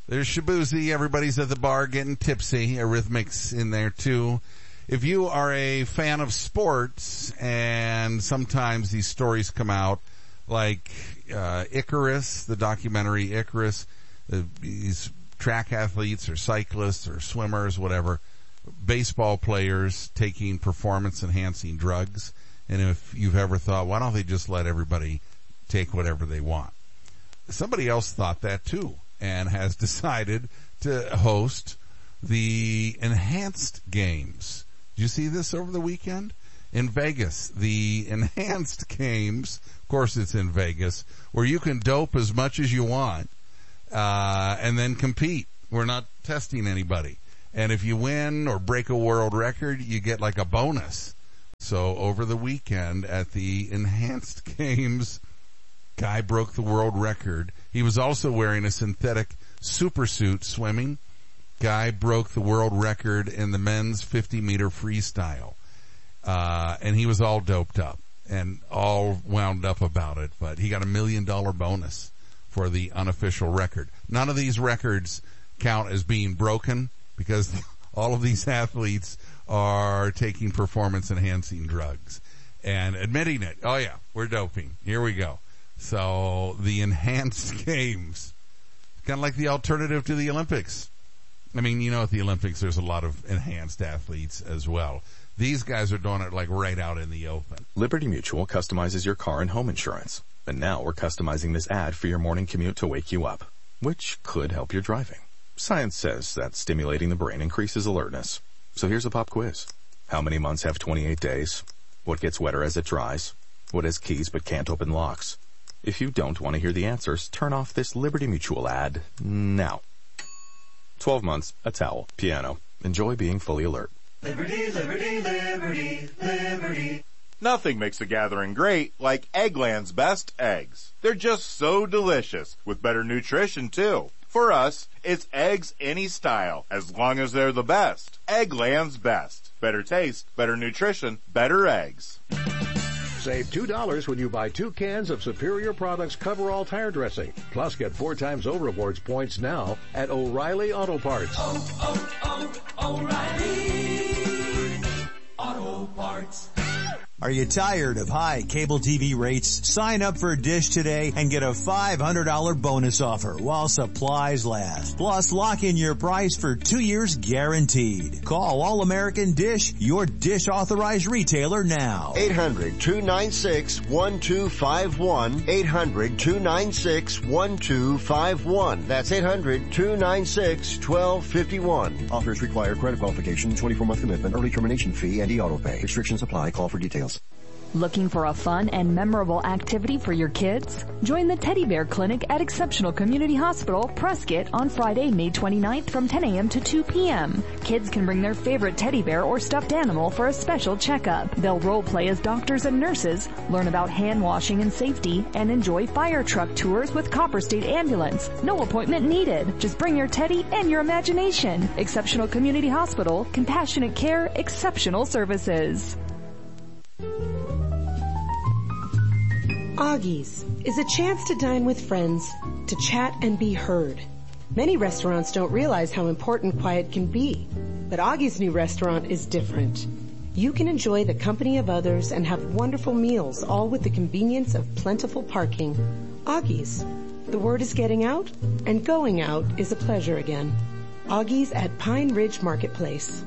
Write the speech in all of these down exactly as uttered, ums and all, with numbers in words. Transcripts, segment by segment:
There's Shabuzi. Everybody's at the bar getting tipsy. Eurythmics in there too. If you are a fan of sports, and sometimes these stories come out, like uh, Icarus, the documentary Icarus, uh, these track athletes or cyclists or swimmers, whatever, baseball players taking performance-enhancing drugs. And if you've ever thought, why don't they just let everybody take whatever they want? Somebody else thought that too, and has decided to host the Enhanced Games. Did you see this over the weekend? In Vegas, the Enhanced Games, of course it's in Vegas, where you can dope as much as you want, uh, and then compete. We're not testing anybody. And if you win or break a world record, you get like a bonus. So over the weekend at the Enhanced Games, guy broke the world record. He was also wearing a synthetic super suit swimming. Guy broke the world record in the men's fifty meter freestyle. Uh, and he was all doped up and all wound up about it, but he got a million dollar bonus for the unofficial record. None of these records count as being broken because all of these athletes are taking performance enhancing drugs and admitting it. Oh yeah, we're doping. Here we go. So the Enhanced Games, kind of like the alternative to the Olympics. I mean, you know, at the Olympics, there's a lot of enhanced athletes as well. These guys are doing it like right out in the open. Liberty Mutual customizes your car and home insurance. And now we're customizing this ad for your morning commute to wake you up, which could help your driving. Science says that stimulating the brain increases alertness. So here's a pop quiz. How many months have twenty-eight days? What gets wetter as it dries? What has keys but can't open locks? If you don't want to hear the answers, turn off this Liberty Mutual ad now. twelve months, a towel, piano. Enjoy being fully alert. Liberty, liberty, liberty, liberty. Nothing makes a gathering great like Eggland's Best Eggs. They're just so delicious, with better nutrition too. For us, it's eggs any style, as long as they're the best. Eggland's Best. Better taste, better nutrition, better eggs. Save two dollars when you buy two cans of Superior Products Coverall Tire Dressing. Plus, get four times O Rewards points now at O'Reilly Auto Parts. Oh, oh, oh, O'Reilly Auto Parts. Are you tired of high cable T V rates? Sign up for Dish today and get a five hundred dollars bonus offer while supplies last. Plus, lock in your price for two years guaranteed. Call All American Dish, your Dish authorized retailer now. eight hundred, two nine six, one two five one. eight hundred, two nine six, one two five one. That's eight hundred, two nine six, one two five one. Offers require credit qualification, twenty-four month commitment, early termination fee, and e-auto pay. Restrictions apply. Call for details. Looking for a fun and memorable activity for your kids? Join the Teddy Bear Clinic at Exceptional Community Hospital, Prescott, on Friday, May twenty-ninth from ten a.m. to two p.m. Kids can bring their favorite teddy bear or stuffed animal for a special checkup. They'll role play as doctors and nurses, learn about hand washing and safety, and enjoy fire truck tours with Copper State Ambulance. No appointment needed. Just bring your teddy and your imagination. Exceptional Community Hospital, compassionate care, exceptional services. Augie's is a chance to dine with friends, to chat and be heard. Many restaurants don't realize how important quiet can be, but Augie's new restaurant is different. You can enjoy the company of others and have wonderful meals, all with the convenience of plentiful parking. Augie's. The word is getting out, and going out is a pleasure again. Augie's at Pine Ridge Marketplace.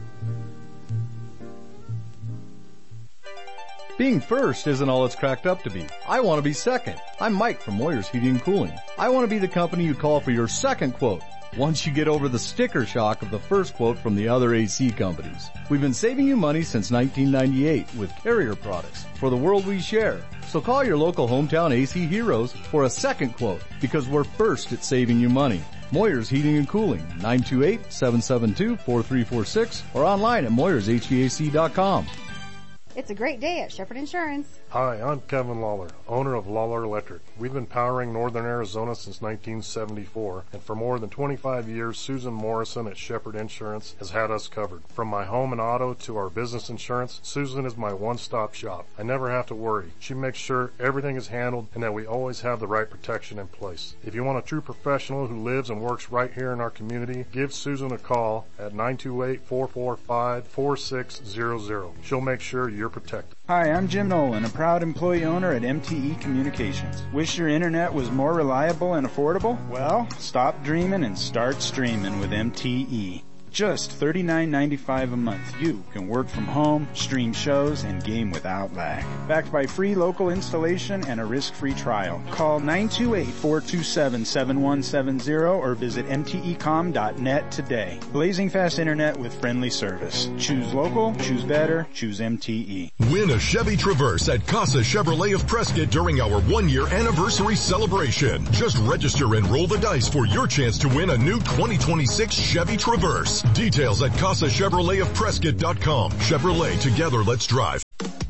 Being first isn't all it's cracked up to be. I want to be second. I'm Mike from Moyer's Heating and Cooling. I want to be the company you call for your second quote once you get over the sticker shock of the first quote from the other A C companies. We've been saving you money since nineteen ninety-eight with Carrier products for the world we share. So call your local hometown A C heroes for a second quote because we're first at saving you money. Moyer's Heating and Cooling, nine two eight, seven seven two, four three four six or online at moyers h v a c dot com. It's a great day at Shepherd Insurance. Hi, I'm Kevin Lawler, owner of Lawler Electric. We've been powering Northern Arizona since nineteen seventy-four, and for more than twenty-five years, Susan Morrison at Shepherd Insurance has had us covered. From my home and auto to our business insurance, Susan is my one-stop shop. I never have to worry. She makes sure everything is handled and that we always have the right protection in place. If you want a true professional who lives and works right here in our community, give Susan a call at nine two eight, four four five, four six zero zero. She'll make sure you're protected. Hi, I'm Jim Nolan, a proud employee owner at M T E Communications. Wish your internet was more reliable and affordable? Well, stop dreaming and start streaming with M T E. Just thirty-nine ninety-five a month. You can work from home, stream shows, and game without lag. Backed by free local installation and a risk-free trial. Call nine two eight, four two seven, seven one seven zero or visit m t e com dot net today. Blazing fast internet with friendly service. Choose local, choose better, choose M T E. Win a Chevy Traverse at Casa Chevrolet of Prescott during our one-year anniversary celebration. Just register and roll the dice for your chance to win a new twenty twenty-six Chevy Traverse. Details at casa chevrolet of prescott dot com. Chevrolet, together let's drive.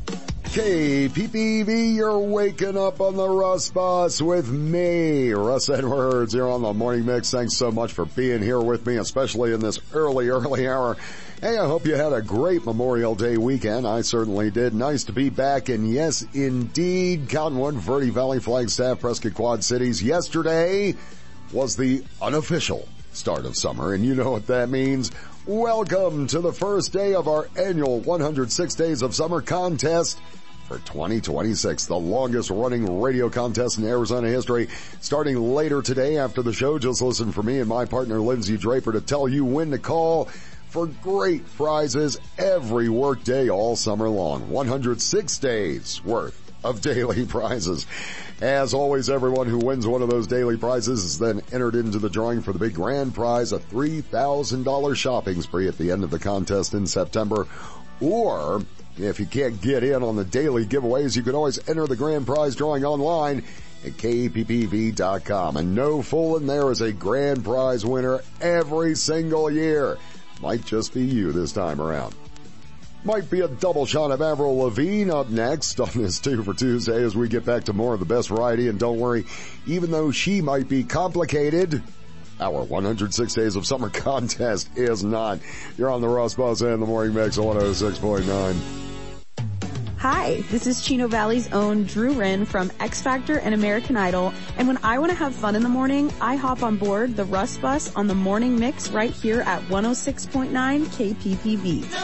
K P P V, you're waking up on the Russ Bus with me, Russ Edwards, here on the Morning Mix. Thanks so much for being here with me, especially in this early, early hour. Hey, I hope you had a great Memorial Day weekend. I certainly did. Nice to be back. And yes, indeed, Cottonwood, Verde Valley, Flagstaff, Prescott, Quad Cities. Yesterday was the unofficial start of summer, and you know what that means. Welcome to the first day of our annual one hundred six Days of Summer contest for twenty twenty-six, the longest running radio contest in Arizona history. Starting later today after the show, just listen for me and my partner Lindsay Draper to tell you when to call for great prizes every work day all summer long. one hundred six days worth of daily prizes. As always, everyone who wins one of those daily prizes is then entered into the drawing for the big grand prize, a three thousand dollars shopping spree at the end of the contest in September. Or, if you can't get in on the daily giveaways, you can always enter the grand prize drawing online at K P P V dot com. And no fooling, there is a grand prize winner every single year. Might just be you this time around. Might be a double shot of Avril Lavigne up next on this Two for Tuesday as we get back to more of the best variety. And don't worry, even though she might be complicated, our one hundred six Days of Summer contest is not. You're on the Russ Bus and the Morning Mix on one oh six point nine. Hi, this is Chino Valley's own Drew Wren from X Factor and American Idol. And when I want to have fun in the morning, I hop on board the Russ Bus on the Morning Mix right here at one oh six point nine K P P V.